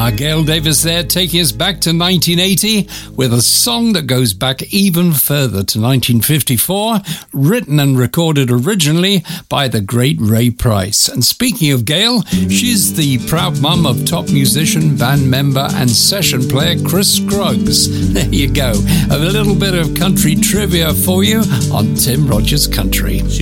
Gail Davis there, taking us back to 1980 with a song that goes back even further to 1954, written and recorded originally by the great Ray Price. And speaking of Gail, she's the proud mum of top musician, band member and session player Chris Scruggs. There you go. A little bit of country trivia for you on Tim Rogers Country.